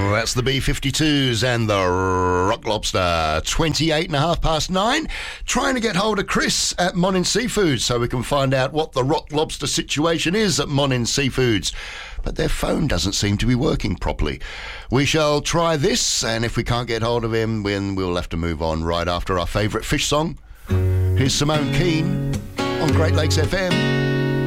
That's the B-52s and the Rock Lobster. 9:28. Trying to get hold of Chris at Monin Seafoods so we can find out what the Rock Lobster situation is at Monin Seafoods. But their phone doesn't seem to be working properly. We shall try this, and if we can't get hold of him, then we'll have to move on right after our favourite fish song. Here's Simone Keane on Great Lakes FM.